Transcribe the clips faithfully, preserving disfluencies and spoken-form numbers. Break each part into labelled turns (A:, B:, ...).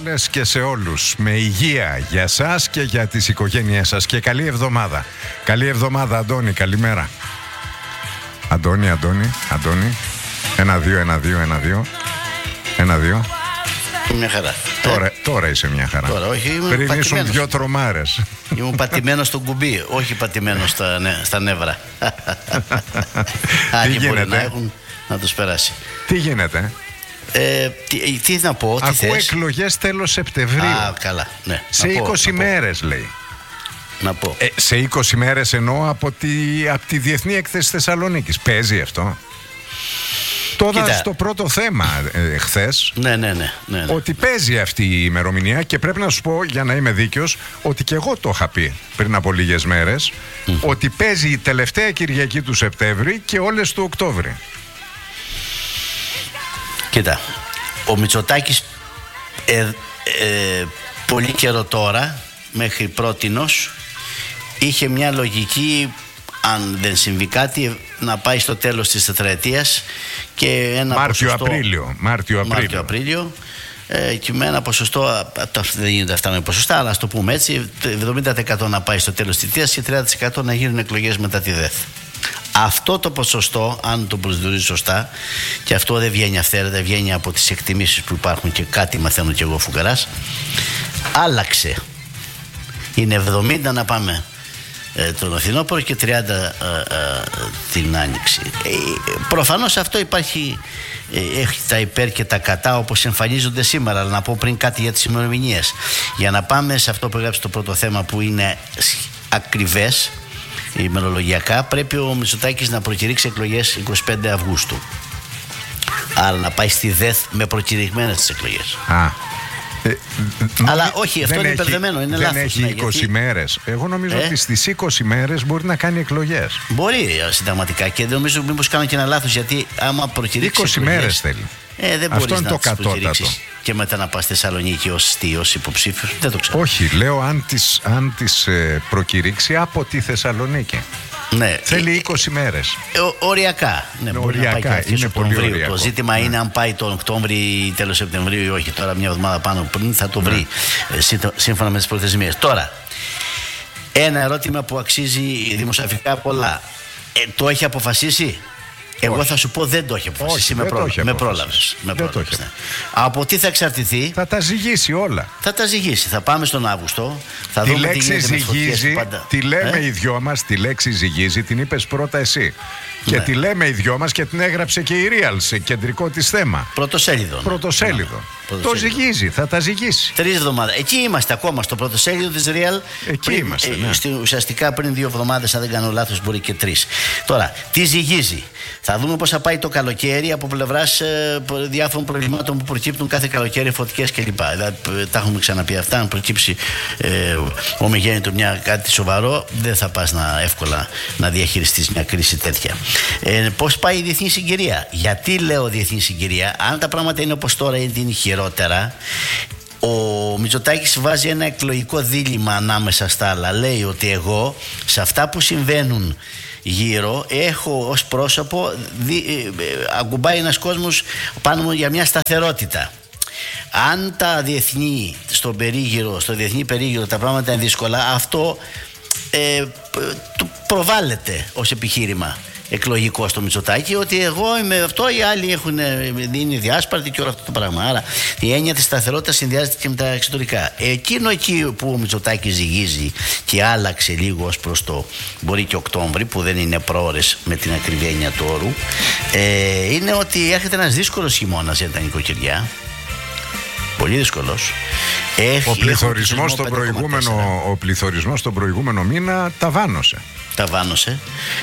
A: όλες και σε όλους. Με υγεία για σας και για τις οικογένειές σας. Και καλή εβδομάδα. Καλή εβδομάδα, Αντώνη, καλημέρα. Αντώνη, Αντώνη, Αντώνη. Ένα, δύο, ένα, δύο, ένα, δύο. Ένα, δύο.
B: Μια χαρά.
A: Τώρα,
B: ε,
A: τώρα είσαι μια χαρά.
B: Τώρα, όχι, ήμουν
A: πριν
B: πατημένος.
A: ήσουν δυο τρομάρες.
B: Ήμουν πατημένος στο κουμπί, όχι πατημένος στα, νε, στα νεύρα. Άλλοι μπορεί να έχουν να τους περάσει.
A: Τι γίνεται?
B: Ε, τι, τι να πω, τι
A: Ακούω
B: θες?
A: εκλογές τέλος Σεπτεμβρίου.
B: Α, καλά, ναι.
A: Σε
B: να
A: είκοσι
B: πω,
A: μέρες λέει.
B: Να πω.
A: Ε, σε είκοσι μέρες εννοώ από τη, από τη Διεθνή Έκθεση Θεσσαλονίκης. Παίζει αυτό? Το είδα στο πρώτο θέμα ε, χθες.
B: Ναι, ναι, ναι, ναι, ναι.
A: Ότι παίζει αυτή η ημερομηνία και πρέπει να σου πω, για να είμαι δίκαιος, ότι και εγώ το είχα πει πριν από λίγες μέρες, mm. ότι παίζει η τελευταία Κυριακή του Σεπτέμβρη και όλες του Οκτώβρη.
B: Κοίτα, ο Μητσοτάκης ε, ε, πολύ καιρό τώρα, μέχρι πρότινος, είχε μια λογική, αν δεν συμβεί κάτι, να πάει στο τέλος της τετραετίας και ένα
A: Μάρτιο-Απρίλιο. Μάρτιο-Απρίλιο.
B: Μάρτιο-Απρίλιο. Ε, και με ένα ποσοστό, δεν γίνεται αυτά με ποσοστά, αλλά ας το πούμε έτσι, εβδομήντα τοις εκατό να πάει στο τέλος της θητείας και τριάντα τοις εκατό να γίνουν εκλογές μετά τη ΔΕΘ. Αυτό το ποσοστό, αν το προσδιορίζει σωστά, και αυτό δεν βγαίνει αυθαίρετα, βγαίνει από τις εκτιμήσεις που υπάρχουν και κάτι μαθαίνω και εγώ φουκαράς, άλλαξε. Είναι εβδομήντα να πάμε ε, τον Αθηνόπορο και τριάντα ε, ε, την Άνοιξη. Ε, προφανώς αυτό υπάρχει, ε, έχει τα υπέρ και τα κατά όπως εμφανίζονται σήμερα, αλλά να πω πριν κάτι για τις ημερομηνίες. Για να πάμε σε αυτό που έγραψε το πρώτο θέμα, που είναι ακριβές ημερολογιακά, πρέπει ο Μητσοτάκης να προκηρύξει εκλογές εικοστή πέμπτη Αυγούστου. Άρα να πάει στη ΔΕΘ με προκηρυγμένες τις εκλογές.
A: Α. Ε,
B: Αλλά όχι, αυτό είναι υπερδεμένο, είναι
A: δεν
B: λάθος.
A: Δεν έχει
B: ναι,
A: είκοσι
B: γιατί...
A: μέρες. Εγώ νομίζω ε? ότι στις είκοσι μέρες μπορεί να κάνει εκλογές.
B: Μπορεί συνταγματικά, και νομίζω μήπως κάνω και ένα λάθος, γιατί άμα προκηρύξει
A: είκοσι
B: εκλογές,
A: μέρες θέλει.
B: Ε, δεν
A: αυτό
B: μπορείς
A: είναι
B: να
A: το κατώτατο.
B: Και μετά να πας στη Θεσσαλονίκη ως τι, ως υποψήφιος. Δεν το ξέρω.
A: Όχι, λέω αν τις, αν τις ε, προκηρύξει από τη Θεσσαλονίκη.
B: Ναι.
A: Θέλει είκοσι μέρες.
B: Ε, οριακά. Ναι,
A: οριακά.
B: Μπορεί να πάει και αρχές Οκτωβρίου. Το ζήτημα ναι. είναι αν πάει τον Οκτώβρη ή τέλος Σεπτεμβρίου ή όχι. Τώρα, μια εβδομάδα πάνω πριν θα το βρει ναι. σύμφωνα με τις προθεσμίες. Τώρα, ένα ερώτημα που αξίζει δημοσιογραφικά πολλά. Ε, το έχει αποφασίσει? Εγώ όχι. θα σου πω δεν το έχει αποφασίσει. Με, πρόλα... με πρόλαβες. Με πρόλαβες ναι. Από τι θα εξαρτηθεί?
A: Θα τα ζυγίσει όλα.
B: Θα τα ζυγίσει. Θα πάμε στον Αύγουστο. Θα
A: τη
B: δούμε
A: λέξη
B: τι
A: ζυγίζει.
B: πάντα...
A: Τη λέμε
B: ε?
A: οι δυο μας. Τη λέξη ζυγίζει την είπες πρώτα εσύ. Και ναι. τη λέμε οι δυο μας και την έγραψε και η Real σε κεντρικό της θέμα.
B: Πρωτοσέλιδο.
A: Πρωτοσέλιδο. Ναι. Το ζυγίζει, θα τα ζυγίσει.
B: Τρεις εβδομάδες. Εκεί είμαστε ακόμα στο πρωτοσέλιδο της Real.
A: Εκεί
B: πριν,
A: είμαστε. Ναι.
B: Ε, ουσιαστικά πριν δύο εβδομάδες, αν δεν κάνω λάθος, μπορεί και τρεις. Τώρα, τι ζυγίζει? Θα δούμε πώς θα πάει το καλοκαίρι από πλευράς ε, διάφορων προβλημάτων που προκύπτουν κάθε καλοκαίρι, φωτιές κλπ. Δηλαδή, τα έχουμε ξαναπεί αυτά. Αν προκύψει ε, ομιγέννητο μια κάτι σοβαρό, δεν θα πας να, εύκολα να διαχειριστείς μια κρίση τέτοια. Ε, πώς πάει η διεθνή συγκυρία? Γιατί λέω διεθνή συγκυρία? Αν τα πράγματα είναι όπως τώρα, είναι χειρότερα. Ο Μητσοτάκης βάζει ένα εκλογικό δίλημμα ανάμεσα στα άλλα. Λέει ότι εγώ σε αυτά που συμβαίνουν γύρω έχω ως πρόσωπο δι, ε, αγκουμπάει ένας κόσμος πάνω μου για μια σταθερότητα. Αν τα διεθνή στον περίγυρο, στο διεθνή περίγυρο τα πράγματα είναι δύσκολα, αυτό ε, προβάλλεται ως επιχείρημα εκλογικό στο Μητσοτάκη, ότι εγώ είμαι αυτό, οι άλλοι έχουν, είναι διάσπαρτοι και όλο αυτό το πράγμα. Άρα η έννοια της σταθερότητας συνδυάζεται και με τα εξωτερικά. Εκείνο εκεί που ο Μητσοτάκης ζυγίζει και άλλαξε λίγο ως προς το μπορεί και Οκτώβρη, που δεν είναι προώρες με την ακριβή έννοια του όρου, ε, είναι ότι έρχεται ένας δύσκολος χειμώνας για τα νοικοκυριά. Πολύ δύσκολος. Έχει,
A: ο πληθωρισμός στον προηγούμενο, ο πληθωρισμός τον προηγούμενο μήνα ταβάνωσε.
B: Ταβάνωσε.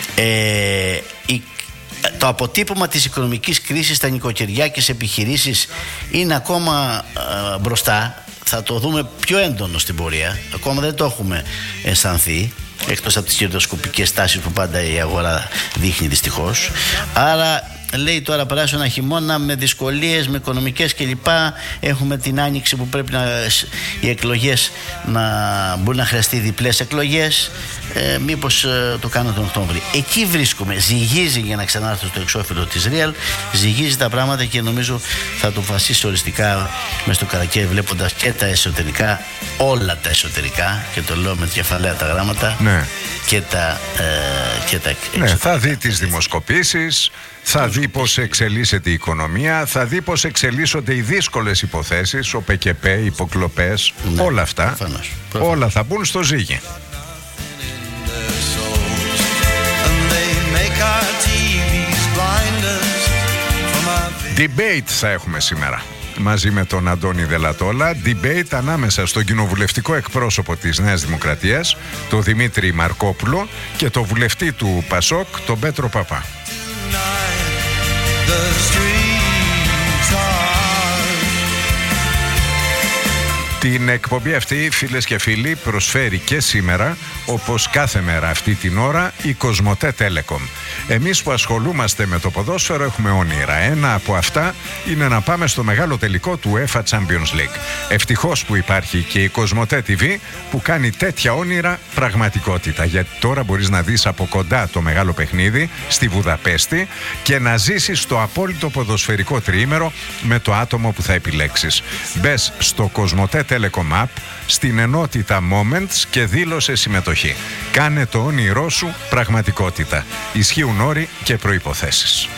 B: Ε, η, το αποτύπωμα της οικονομικής κρίσης στα νοικοκυριά και σε επιχειρήσεις είναι ακόμα ε, μπροστά. Θα το δούμε πιο έντονο στην πορεία. Ακόμα δεν το έχουμε αισθανθεί, εκτός από τις κερδοσκοπικές τάσεις που πάντα η αγορά δείχνει δυστυχώς. Άρα λέει τώρα περάσει ένα χειμώνα με δυσκολίες, με οικονομικές κλπ. Έχουμε την άνοιξη που πρέπει να, οι εκλογές να μπορεί να χρειαστεί διπλές εκλογές. Ε, μήπως ε, το κάνω τον Οκτώβρη. Εκεί βρίσκομαι. Ζυγίζει, για να ξανάρθω στο εξώφυλλο της Real, ζυγίζει τα πράγματα και νομίζω θα το βασίσει οριστικά μες στο καλοκαίρι, βλέποντας και τα εσωτερικά, όλα τα εσωτερικά, και το λέω με κεφαλαία τα γράμματα,
A: ναι.
B: και τα, ε, και τα
A: ναι, θα δει τις δημοσκοπήσεις, θα δει πώς εξελίσσεται η οικονομία, θα δει πώς εξελίσσονται οι δύσκολες υποθέσεις, ο ΠΚΠ, οι υποκλοπές, ναι, όλα αυτά, προφανώς, προφανώς. Όλα θα μπουν στο ζύγι. Debate θα έχουμε σήμερα μαζί με τον Αντώνη Δελατόλα. Debate ανάμεσα στον κοινοβουλευτικό εκπρόσωπο της Νέας Δημοκρατίας, τον Δημήτρη Μαρκόπουλο, και το βουλευτή του Πασόκ, τον Πέτρο Παπά. Την εκπομπή αυτή, φίλες και φίλοι, προσφέρει και σήμερα, όπως κάθε μέρα αυτή την ώρα, η Κοσμοτέ Telecom. Εμείς που ασχολούμαστε με το ποδόσφαιρο έχουμε όνειρα. Ένα από αυτά είναι να πάμε στο μεγάλο τελικό του UEFA Champions League. Ευτυχώς που υπάρχει και η Κοσμοτέ τι βι που κάνει τέτοια όνειρα πραγματικότητα. Γιατί τώρα μπορείς να δεις από κοντά το μεγάλο παιχνίδι στη Βουδαπέστη και να ζήσεις το απόλυτο ποδοσφαιρικό τριήμερο με το άτομο που θα επιλέξεις. Μπες στο Κοσμοτέ Telecom App, στην ενότητα Moments, και δήλωσε συμμετοχή. Κάνε το όνειρό σου πραγματικότητα. Ισχύουν όροι και προϋποθέσεις.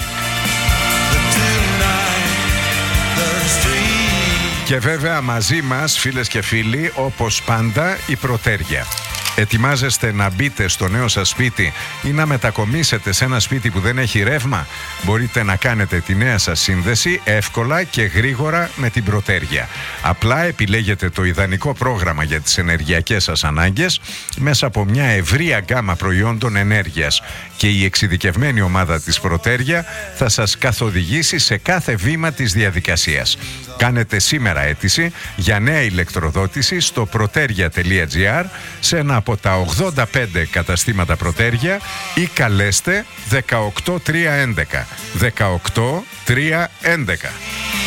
A: Και βέβαια μαζί μας, φίλες και φίλοι, όπως πάντα, η Πρωτέρια. Ετοιμάζεστε να μπείτε στο νέο σας σπίτι ή να μετακομίσετε σε ένα σπίτι που δεν έχει ρεύμα? Μπορείτε να κάνετε τη νέα σας σύνδεση εύκολα και γρήγορα με την Πρωτέρια. Απλά επιλέγετε το ιδανικό πρόγραμμα για τις ενεργειακές σας ανάγκες μέσα από μια ευρεία γκάμα προϊόντων ενέργειας, και η εξειδικευμένη ομάδα της Πρωτέρια θα σας καθοδηγήσει σε κάθε βήμα της διαδικασίας. Κάνετε σήμερα αίτηση για νέα ηλεκτροδότηση στο protergia τελεία gr, σε ένα από τα ογδόντα πέντε καταστήματα Πρωτέρια, ή καλέστε δεκαοκτώ τριακόσια έντεκα. δεκαοκτώ τριακόσια έντεκα.